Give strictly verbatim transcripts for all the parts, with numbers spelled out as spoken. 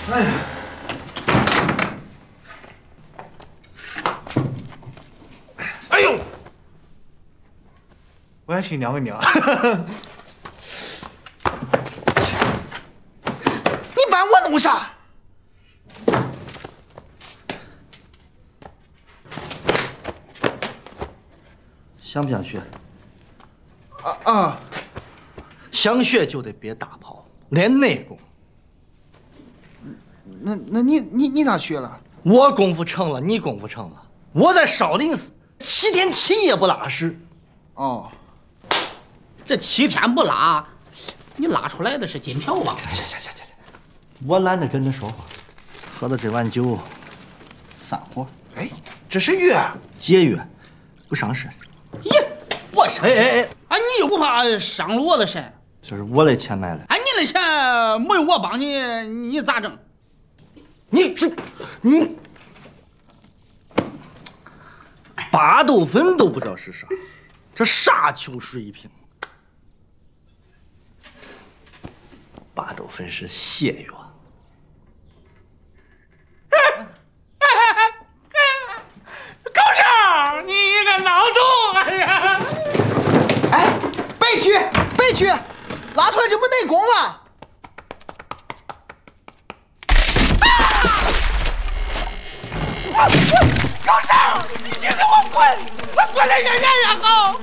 哎呀！哎呦！我也去娘个娘！你把我弄啥？ 想不想学？ 啊啊！ 想学就得别打炮，练内功。 那那你你你咋学了？ 我功夫成了，你功夫成了。我在少林寺七天七夜不拉屎。 哦， 这七天不拉，你拉出来的是金条吧？ 行行行行行，我懒得跟他说话，喝了这碗酒，散伙。 哎，这是约节约，不伤身。 咦，我伤身？ 哎哎哎！ 啊，你又不怕伤了我的身？ 这是我的钱买的。 哎，你的钱没有我帮你，你咋整？ 你这，你八斗粉都不知道是啥，这啥球水平？八斗粉是泻药。 高少，你一个孬种！哎呀！ 哎，别去，别去，拉出来就没内功了。啊！高少，你给我滚！我滚得越远越好。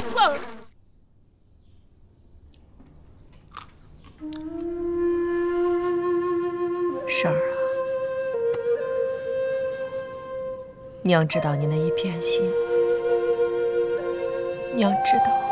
婶儿啊，娘知道你那一片心，娘知道。